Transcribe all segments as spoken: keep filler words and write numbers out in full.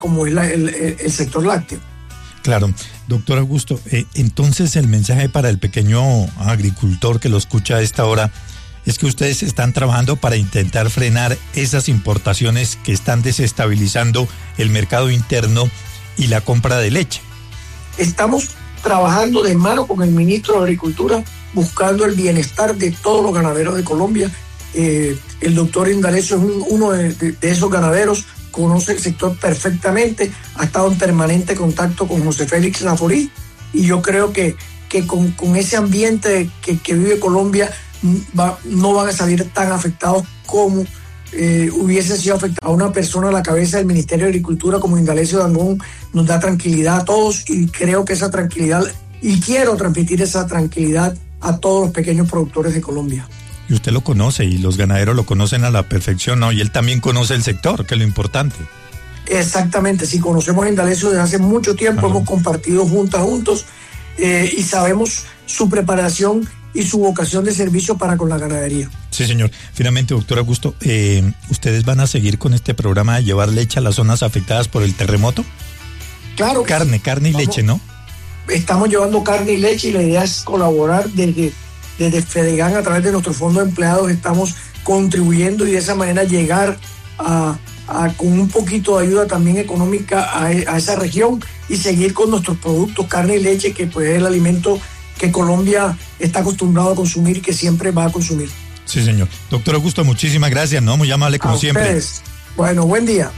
como es la, el, el sector lácteo. Claro, doctor Augusto, eh, entonces el mensaje para el pequeño agricultor que lo escucha a esta hora es que ustedes están trabajando para intentar frenar esas importaciones que están desestabilizando el mercado interno y la compra de leche. Estamos trabajando de mano con el ministro de Agricultura, buscando el bienestar de todos los ganaderos de Colombia. Eh, el doctor Indalecio es un, uno de, de, de esos ganaderos, conoce el sector perfectamente, ha estado en permanente contacto con José Félix Laforí, y yo creo que, que con, con ese ambiente que, que vive Colombia va, no van a salir tan afectados como eh, hubiese sido afectada una persona a la cabeza del Ministerio de Agricultura como Indalecio Dangond. Nos da tranquilidad a todos, y creo que esa tranquilidad, y quiero transmitir esa tranquilidad a todos los pequeños productores de Colombia. Y usted lo conoce, y los ganaderos lo conocen a la perfección, ¿no? Y él también conoce el sector, que es lo importante. Exactamente, sí, conocemos a Indalecio desde hace mucho tiempo, Ajá. hemos compartido juntas, juntos, eh, y sabemos su preparación y su vocación de servicio para con la ganadería. Sí, señor. Finalmente, doctor Augusto, eh, ¿ustedes van a seguir con este programa de llevar leche a las zonas afectadas por el terremoto? Claro. Carne, sí. carne y Vamos, leche, ¿no? Estamos llevando carne y leche, y la idea es colaborar desde, desde Fedegan a través de nuestro fondo de empleados. Estamos contribuyendo y de esa manera llegar a, a con un poquito de ayuda también económica a, a esa región, y seguir con nuestros productos, carne y leche, que pues es el alimento que Colombia está acostumbrado a consumir y que siempre va a consumir. Sí, señor. Doctor Augusto, muchísimas gracias, ¿no? Muy amable como a siempre. Ustedes. Bueno, buen día.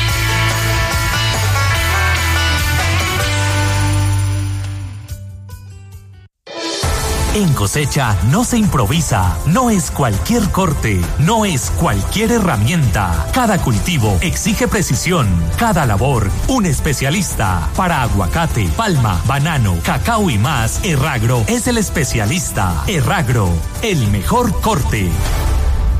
En cosecha no se improvisa, no es cualquier corte, no es cualquier herramienta. Cada cultivo exige precisión, cada labor un especialista. Para aguacate, palma, banano, cacao y más, Erragro es el especialista. Erragro, el mejor corte.